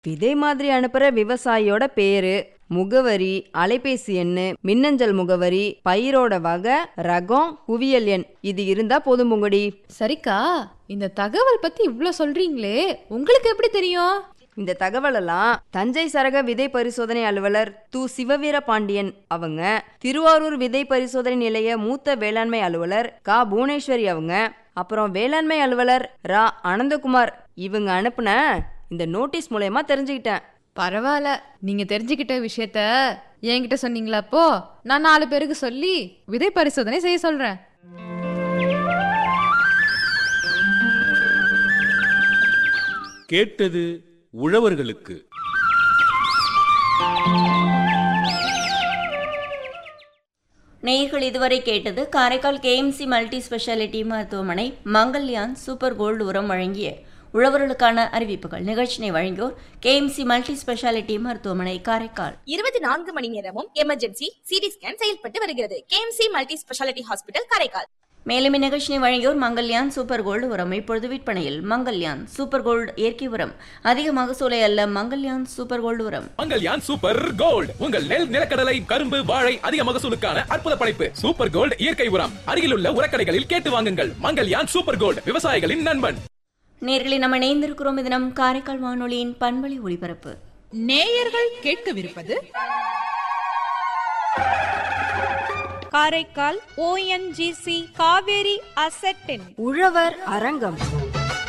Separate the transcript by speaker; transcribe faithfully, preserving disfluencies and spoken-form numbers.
Speaker 1: விதை மாதிரி அனுப்புற விவசாயியோட பேரு, முகவரி, அலைபேசி எண்ணு, மின்னஞ்சல் முகவரி, பயிரோட வகை, ரகம், குவியல் எண் இது இருந்தா போதும் பூங்கொடி.
Speaker 2: சரிக்கா, இந்த தகவல் பத்தி இவ்ளோ சொல்றீங்களே, உங்களுக்கு எப்படி தெரியும்?
Speaker 1: இந்த தகவலெல்லாம் தஞ்சை சரக விதை பரிசோதனை அலுவலர் து சிவவீர பாண்டியன் அவங்க, திருவாரூர் விதை பரிசோதனை நிலைய மூத்த வேளாண்மை அலுவலர் கா புவனேஸ்வரி அவங்க, அப்புறம் வேளாண்மை அலுவலர் ரா அனந்தகுமார் இவங்க அனுப்புன இந்த நோட்டீஸ் மூலமா தெரிஞ்சுக்கிட்டேன்.
Speaker 2: பரவாயில்ல, நீங்க தெரிஞ்சுக்கிட்ட விஷயத்த என்கிட்ட சொன்னீங்களா? அப்போ நான் நாலு பேருக்கு சொல்லி விதை பரிசோதனை செய்ய சொல்றேன்.
Speaker 3: கேட்டது உழவர்களுக்கு.
Speaker 4: நேயர்கள் இதுவரை கேட்டது காரைக்கால் கேஎம்சி மல்டி ஸ்பெஷாலிட்டி மருத்துவமனை மங்கல்யான் சூப்பர் கோல்டு உரம் வழங்கிய உழவர்களுக்கான அறிவிப்புகள். நிகழ்ச்சியை வழங்கியோர் கேஎம்சி மல்டி ஸ்பெஷாலிட்டி மருத்துவமனை காரைக்கால்.
Speaker 5: இருபத்தி நான்கு மணி நேரமும் எமர்ஜென்சி சிடி ஸ்கேன் செயல்பட்டு வருகிறது. KMC multi speciality hospital Karaikal.
Speaker 4: மேலும் இந்நிகழ்ச்சியை வழங்கியோர் மங்கல்யான் சூப்பர் கோல்டு உரம். இப்பொழுது விற்பனையில் மங்கல்யான் சூப்பர் கோல்டு இயற்கை உரம். அதிக மகசூலை அல்ல, மங்கல்யான் சூப்பர் கோல்டு உரம்.
Speaker 6: மங்கல்யான் சூப்பர் கோல்டு உங்கள் நெல், நிலக்கடலை, கரும்பு, வாழை அதிக மகசூலுக்கான அற்புத படைப்பு. சூப்பர் கோல்டு இயற்கை உரம் அருகிலுள்ள உரக்கடைகளில் கேட்டு வாங்குங்கள். மங்கல்யான் சூப்பர் கோல்டு, விவசாயிகளின் நண்பன்.
Speaker 4: நேர்களை நம்ம இணைந்திருக்கிறோம். இது நம் காரைக்கால் வானொலியின் பண்பலை ஒளிபரப்பு.
Speaker 7: நேயர்கள் கேட்கவிருப்பது காரைக்கால் ஓஎன்ஜிசி காவேரி அசெட்டின்
Speaker 1: உழவர் அரங்கம்.